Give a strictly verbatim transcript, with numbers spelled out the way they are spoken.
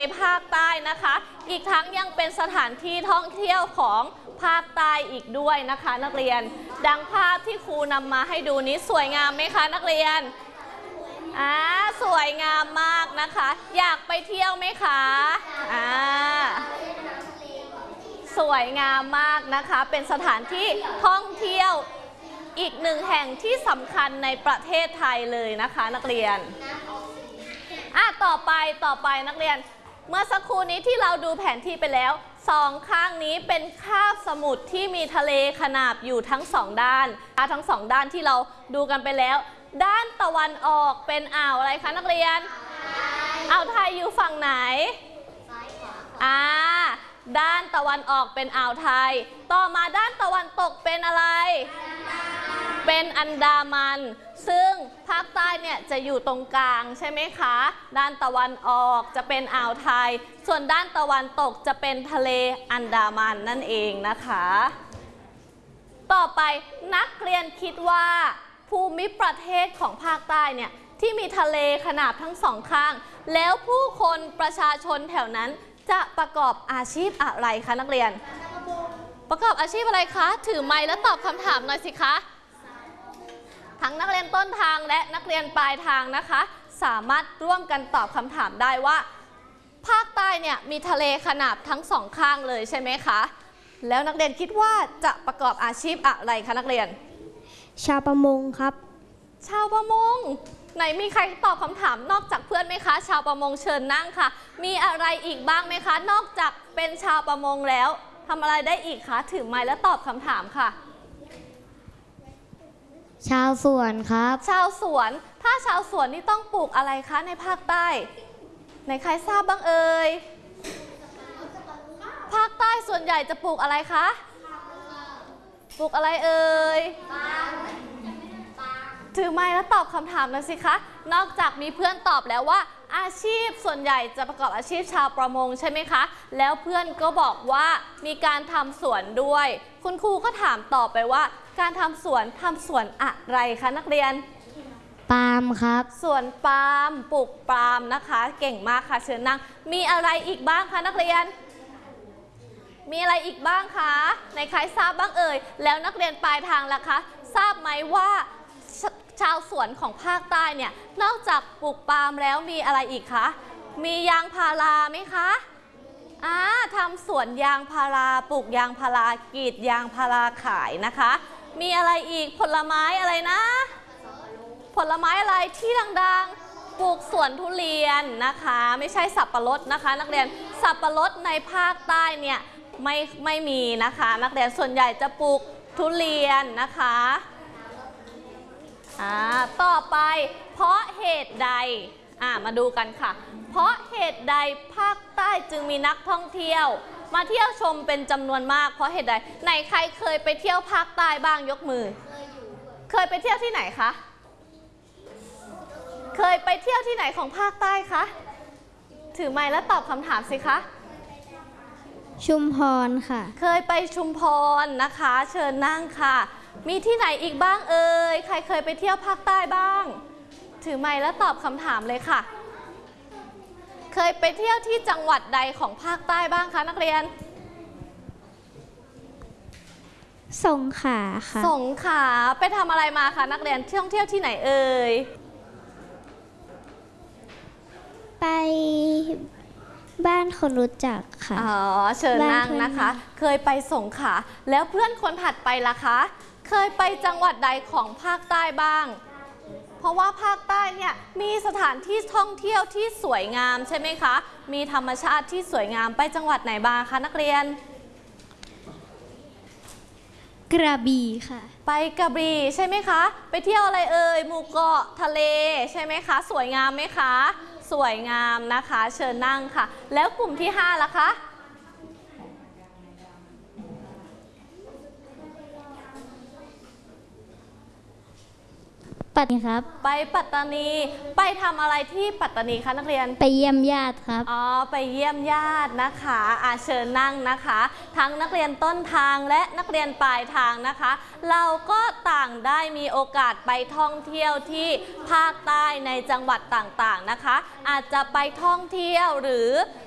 ในภาคใต้นะคะอีกทั้งยังเป็นสถานที่ท่องเที่ยวของภาคใต้อีกด้วยนะคะนักเรียนดังภาพที่ครูนำมาให้ดูนี้สวยงามไหมคะนักเรียนอ่าสวยงามมากนะคะอยากไปเที่ยวไหมคะอ่าสวยงามมากนะคะเป็นสถานที่ท่องเที่ยวอีกหนึ่งแห่งที่สำคัญในประเทศไทยเลยนะคะนักเรียนอ่ะต่อไปต่อไปนักเรียนเมื่อสักครู่นี้ที่เราดูแผนที่ไปแล้วสองข้างนี้เป็นคาบสมุทรที่มีทะเลขนาบอยู่ทั้งสองด้านทั้งสองด้านที่เราดูกันไปแล้วด้านตะวันออกเป็นอ่าวอะไรคะนักเรียนอ่าวไทยอยู่ฝั่งไหนอ่าด้านตะวันออกเป็นอ่าวไทยต่อมาด้านตะวันตกเป็นอะไรเป็นอันดามันซึ่งภาคใต้เนี่ยจะอยู่ตรงกลางใช่ไหมคะด้านตะวันออกจะเป็นอ่าวไทยส่วนด้านตะวันตกจะเป็นทะเลอันดามันนั่นเองนะคะต่อไปนักเรียนคิดว่าภูมิประเทศของภาคใต้เนี่ยที่มีทะเลขนาบทั้งสองข้างแล้วผู้คนประชาชนแถวนั้นจะประกอบอาชีพอะไรคะนักเรียนประกอบอาชีพอะไรคะถือไมค์แล้วตอบคำถามหน่อยสิคะทั้งนักเรียนต้นทางและนักเรียนปลายทางนะคะสามารถร่วมกันตอบคำถามได้ว่าภาคใต้เนี่ยมีทะเลขนาบทั้งสองข้างเลยใช่ไหมคะแล้วนักเรียนคิดว่าจะประกอบอาชีพอะไรคะนักเรียนชาวประมงครับชาวประมงไหนมีใครตอบคำถามนอกจากเพื่อนไหมคะชาวประมงเชิญนั่งค่ะมีอะไรอีกบ้างไหมคะนอกจากเป็นชาวประมงแล้วทำอะไรได้อีกคะถือไมค์แล้วตอบคำถามค่ะชาวสวนครับชาวสวนถ้าชาวสวนนี่ต้องปลูกอะไรคะในภาคใต้ไหนใครทราบบ้างเอ่ยภาคใต้ส่วนใหญ่จะปลูกอะไรคะปลูกอะไรเอ่ยถือไมค์แล้วตอบคำถามหน่อยสิคะนอกจากมีเพื่อนตอบแล้วว่าอาชีพส่วนใหญ่จะประกอบอาชีพชาวประมงใช่ไหมคะแล้วเพื่อนก็บอกว่ามีการทำสวนด้วยคุณครูก็ถามต่อไปว่าการทำสวนทำสวนอะไรคะนักเรียนปาล์มครับสวนปาล์มปลูกปาล์มนะคะเก่งมากค่ะเชิญนั่งมีอะไรอีกบ้างคะนักเรียนมีอะไรอีกบ้างคะในใครทราบบ้างเอ่ยแล้วนักเรียนปลายทางล่ะคะทราบไหมว่าชาวสวนของภาคใต้เนี่ยนอกจากปลูกปาล์มแล้วมีอะไรอีกคะมียางพาราไหมคะอ่าทำสวนยางพาราปลูกยางพารากรีดยางพาราขายนะคะมีอะไรอีกผลไม้อะไรนะผลไม้อะไรที่ดังๆปลูกสวนทุเรียนนะคะไม่ใช่สับปะรดนะคะนักเรียนสับปะรดในภาคใต้เนี่ยไม่ไม่มีนะคะนักเรียนส่วนใหญ่จะปลูกทุเรียนนะคะอ่าต่อไปเพราะเหตุใดอ่ามาดูกันค่ะเพราะเหตุใดภาคใต้จึงมีนักท่องเที่ยวมาเที่ยวชมเป็นจำนวนมากเพราะเหตุใดไหนใครเคยไปเที่ยวภาคใต้บ้างยกมือเคยไปเที่ยวที่ไหนคะเคยไปเที่ยวที่ไหนของภาคใต้คะถือไมค์แล้วตอบคำถามสิคะชุมพรค่ะเคยไปชุมพรนะคะเชิญนั่งค่ะมีที่ไหนอีกบ้างเอ่ยใครเคยไปเที่ยวภาคใต้บ้างถือไมค์แล้วตอบคำถามเลยค่ะเคยไปเที่ยวที่จังหวัดใดของภาคใต้บ้างคะนักเรียนสงขลาค่ะสงขลาไปทำอะไรมาคะนักเรียนท่องเที่ยวที่ไหนเอ่ยไปบ้านคนรู้จักค่ะอ๋อเชิญนั่งนะคะเคยไปสงขลาแล้วเพื่อนคนถัดไปล่ะคะเคยไปจังหวัดใดของภาคใต้บ้างเพราะว่าภาคใต้เนี่ยมีสถานที่ท่องเที่ยวที่สวยงามใช่ไหมคะมีธรรมชาติที่สวยงามไปจังหวัดไหนบ้างคะนักเรียนกระบี่ค่ะไปกระบี่ใช่ไหมคะไปเที่ยวอะไรเอ่ยหมู่เกาะทะเลใช่ไหมคะสวยงามไหมคะสวยงามนะคะเชิญนั่งค่ะแล้วกลุ่มที่ห้าล่ะคะปัตตานีครับไปปัตตานีไปทำอะไรที่ปัตตานีคะนักเรียนไปเยี่ยมญาติครับอ๋อไปเยี่ยมญาตินะคะอาเชิญนั่งนะคะทั้งนักเรียนต้นทางและนักเรียนปลายทางนะคะเราก็ต่างได้มีโอกาสไปท่องเที่ยวที่ภาคใต้ในจังหวัดต่างๆนะคะอาจจะไปท่องเที่ยวหรือ